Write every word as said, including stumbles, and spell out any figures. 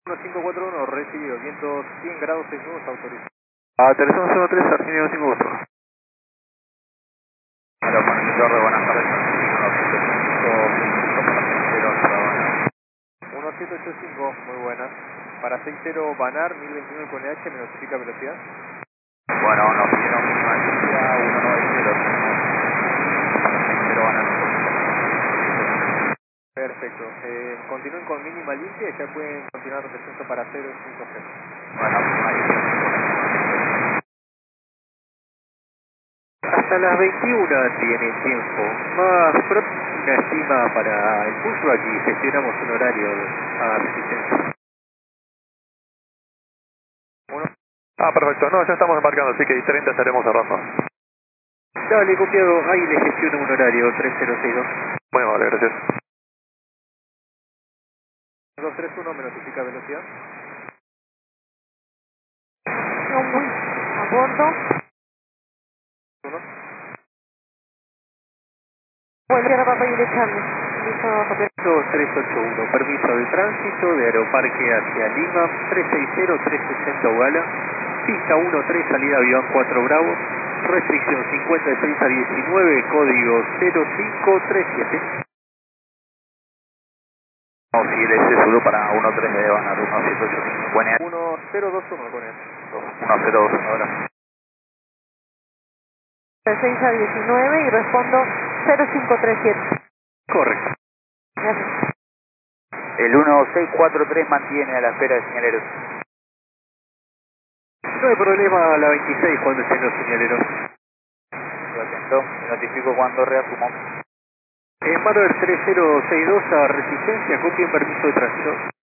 uno cinco cuatro uno, recibido, vientos cien grados seis nudos, autorizado. Aterrizamos cero tres, Argentina cinco cuatro. Hola, monitor de buenas tardes, uno siete ocho cinco, muy buenas. Para seis cero Banar, mil veintinueve con H, me notifica velocidad. Bueno, nos pidieron mínima limpia, uno nueve cero. Para seis cero Banar. Perfecto. Eh, continúen con mínima limpia y ya pueden continuar descenso para cero cinco cero. Bueno, mínima limpia. Hasta las veintiuna tiene tiempo. Más pronto una estima para el pushback y gestionamos un horario a resistencia. Uno. Ah, perfecto. No, ya estamos embarcando, así que y treinta estaremos cerrando. Dale, copiado. Ahí le gestiono un horario tres cero seis dos. Muy amable, gracias. dos tres uno, me notifica velocidad. A bordo. uno. Bueno, Sierra Papa y Charlie. Listo, papel. tres ocho uno, permiso de tránsito de Aeroparque hacia Lima, tres seis cero tres ochenta Ugala, pista uno tres, salida avión cuatro Bravo, restricción cincuenta y seis a diecinueve, código cero cinco tres siete. No, si el S solo para uno tres de Banar, uno siete ocho cinco. Buena. uno cero dos uno con él. uno cero dos ahora. De seis a diecinueve y respondo cero cinco tres siete. Correcto. Gracias. El uno seis cuatro tres mantiene a la espera de señaleros. No hay problema a la veintiséis cuando estén los señaleros. Estoy atento, me notifico cuando reasumo. En Mother tres cero seis dos a resistencia, copien permiso de tránsito.